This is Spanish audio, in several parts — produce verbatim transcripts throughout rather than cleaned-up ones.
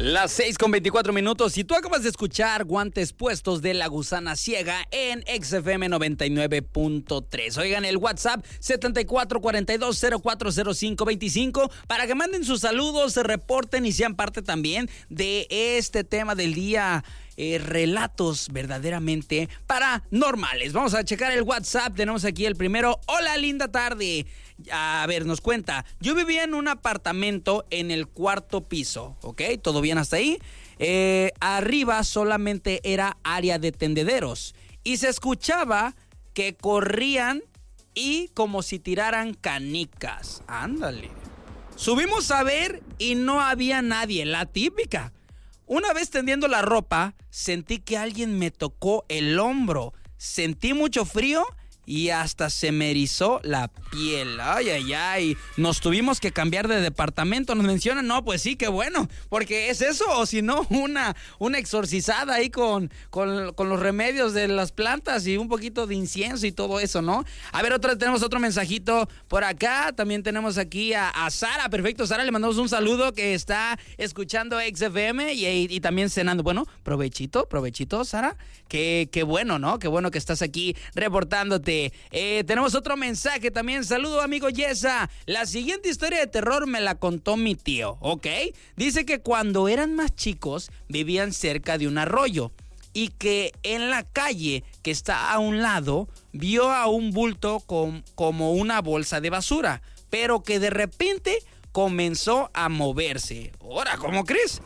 Las seis con veinticuatro minutos y tú acabas de escuchar Guantes Puestos de La Gusana Ciega en X F M noventa y nueve punto tres. Oigan, el WhatsApp setenta y cuatro cuarenta y dos cero cuatro cero cinco veinticinco para que manden sus saludos, se reporten y sean parte también de este tema del día. Eh, relatos verdaderamente paranormales. Vamos a checar el WhatsApp. Tenemos aquí el primero. Hola, linda tarde. A ver, nos cuenta. Yo vivía en un apartamento en el cuarto piso. ¿Ok? ¿Todo bien hasta ahí? Eh, arriba solamente era área de tendederos. Y se escuchaba que corrían y como si tiraran canicas. Ándale. Subimos a ver y no había nadie. La típica. Una vez tendiendo la ropa, sentí que alguien me tocó el hombro. Sentí mucho frío y hasta se me erizó la piel. Ay, ay, ay. Nos tuvimos que cambiar de departamento. Nos mencionan, no, pues sí, qué bueno. Porque es eso, o si no, una, una exorcizada ahí con, con, con los remedios de las plantas y un poquito de incienso y todo eso, ¿no? A ver, otra, tenemos otro mensajito por acá. También tenemos aquí a, a Sara. Perfecto, Sara, le mandamos un saludo que está escuchando X F M y, y, y también cenando. Bueno, provechito, provechito, Sara. Qué, qué bueno, ¿no? Qué bueno que estás aquí reportándote. Eh, tenemos otro mensaje también. Saludo, amigo Yesa. La siguiente historia de terror me la contó mi tío, ¿ok? Dice que cuando eran más chicos vivían cerca de un arroyo y que en la calle que está a un lado vio a un bulto con, como una bolsa de basura, pero que de repente comenzó a moverse. ¿Ahora, cómo crees?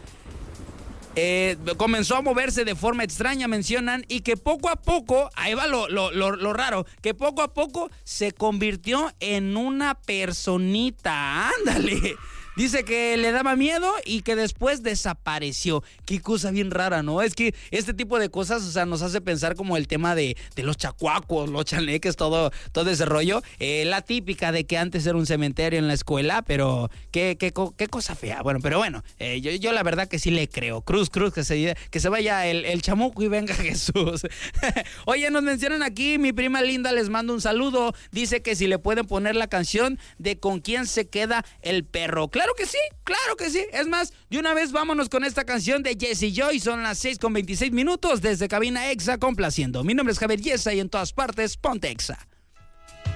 Eh, comenzó a moverse de forma extraña, mencionan, y que poco a poco, ahí va lo, lo, lo, lo raro, que poco a poco se convirtió en una personita. Ándale. Dice que le daba miedo y que después desapareció. Qué cosa bien rara, ¿no? Es que este tipo de cosas, o sea, nos hace pensar como el tema de, de los chacuacos, los chaneques, todo, todo ese rollo. Eh, la típica de que antes era un cementerio en la escuela, pero qué, qué, qué cosa fea. Bueno, pero bueno, eh, yo, yo la verdad que sí le creo. Cruz, cruz, que se, que se vaya el, el chamuco y venga Jesús. Oye, nos mencionan aquí, mi prima linda les manda un saludo. Dice que si le pueden poner la canción de Con quién se queda el perro. Claro que sí, claro que sí. Es más, de una vez vámonos con esta canción de Jesse Joy. Son las seis con veintiséis minutos desde Cabina Exa complaciendo. Mi nombre es Javier Yesa y en todas partes, ponte Exa.